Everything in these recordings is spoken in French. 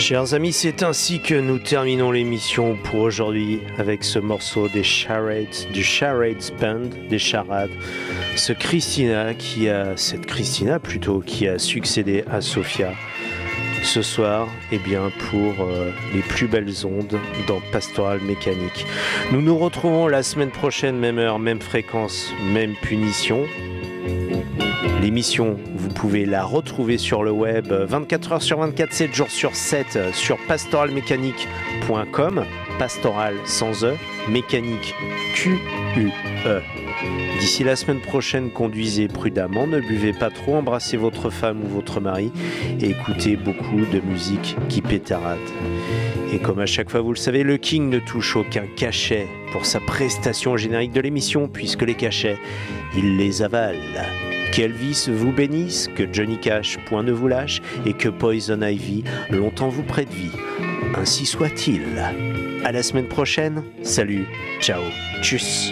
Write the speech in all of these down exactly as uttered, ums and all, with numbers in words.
Chers amis, c'est ainsi que nous terminons l'émission pour aujourd'hui avec ce morceau des Charades, du Charades Band, des Charades. Ce Christina qui a, cette Christina plutôt, qui a succédé à Sophia ce soir, eh bien pour euh, les plus belles ondes dans Pastoral Mécanique. Nous nous retrouvons la semaine prochaine, même heure, même fréquence, même punition. L'émission, vous pouvez la retrouver sur le web vingt-quatre heures sur vingt-quatre, sept jours sur sept sur pastoral mécanique point com, pastoral sans E, mécanique Q U E. D'ici la semaine prochaine, conduisez prudemment, ne buvez pas trop, embrassez votre femme ou votre mari et écoutez beaucoup de musique qui pétarade. Et comme à chaque fois, vous le savez, le King ne touche aucun cachet pour sa prestation générique de l'émission, puisque les cachets, il les avale. Qu'Elvis vous bénisse, que Johnny Cash point ne vous lâche et que Poison Ivy longtemps vous prête vie. Ainsi soit-il. À la semaine prochaine. Salut, ciao, tchuss.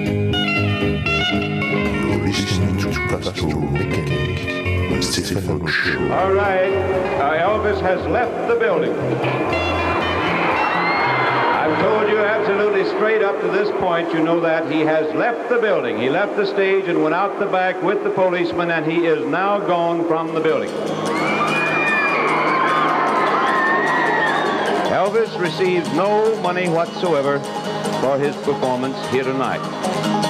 All right, uh, Elvis has left the building. I've told you absolutely straight up to this point, you know that he has left the building. He left the stage and went out the back with the policeman, and he is now gone from the building. Elvis receives no money whatsoever for his performance here tonight.